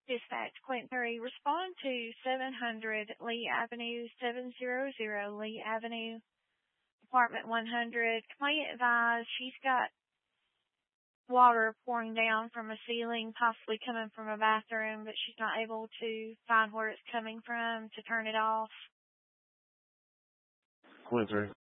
Dispatch, Quint 3, respond to 700 Lee Avenue, 700 Lee Avenue, apartment 100. Client advised she's got water pouring down from a ceiling, possibly coming from a bathroom, but she's not able to find where it's coming from to turn it off. Quint 3.